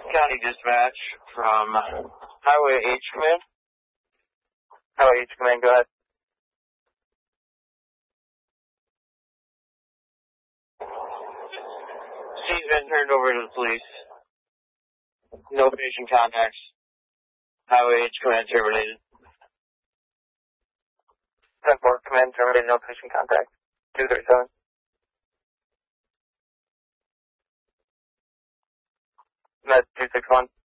County Dispatch from Highway H Command. Highway H Command, go ahead. Steve's been turned over to the police. No patient contacts. Highway H Command terminated. 10-4 Command terminated, no patient contact. 237. Med 261.